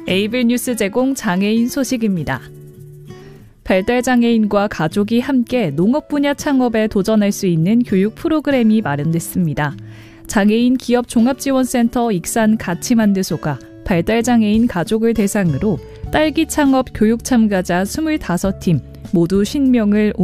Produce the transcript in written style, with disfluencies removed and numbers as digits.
에이블 뉴스 제공 장애인 소식입니다. 발달장애인과 가족이 함께 농업 분야 창업에 도전할 수 있는 교육 프로그램이 마련됐습니다. 장애인 기업 종합지원센터 익산 가치만드소가 발달장애인 가족을 대상으로 딸기 창업 교육 참가자 25팀 모두 50명을